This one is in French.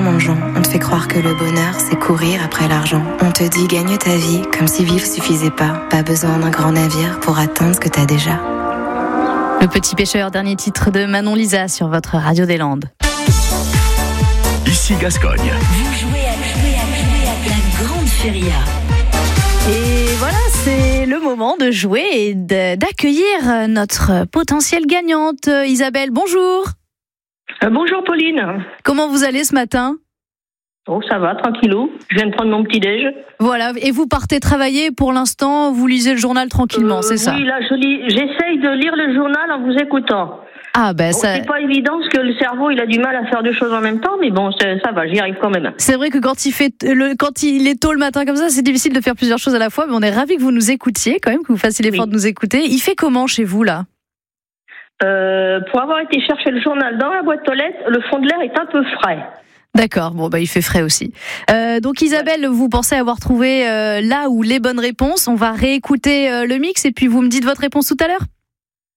tellement de gens. On te fait croire que le bonheur, c'est courir après l'argent. On te dit gagne ta vie, comme si vivre suffisait pas. Pas besoin d'un grand navire pour atteindre ce que t'as déjà. Le Petit Pêcheur, dernier titre de Manon Lisa sur votre Radio des Landes. Ici Gascogne. Vous jouez à la grande feria. Et voilà, c'est le moment de jouer et d'accueillir notre potentielle gagnante. Isabelle, bonjour. Bonjour Pauline. Comment vous allez ce matin ? Oh, ça va, tranquillou. Je viens de prendre mon petit-déj. Voilà, et vous partez travailler pour l'instant, vous lisez le journal tranquillement, c'est ça ? Oui, là, j'essaye de lire le journal en vous écoutant. Ah ben Bon, ça... c'est pas évident parce que le cerveau, il a du mal à faire deux choses en même temps, mais bon, ça va, j'y arrive quand même. C'est vrai que quand il est tôt le matin comme ça, c'est difficile de faire plusieurs choses à la fois, mais on est ravis que vous nous écoutiez quand même, que vous fassiez l'effort de nous écouter. Il fait comment chez vous là ? Pour avoir été chercher le journal dans la boîte aux lettres, le fond de l'air est un peu frais. D'accord, bon bah il fait frais aussi. Donc Isabelle, vous pensez avoir trouvé là où les bonnes réponses. On va réécouter le mix et puis vous me dites votre réponse tout à l'heure ?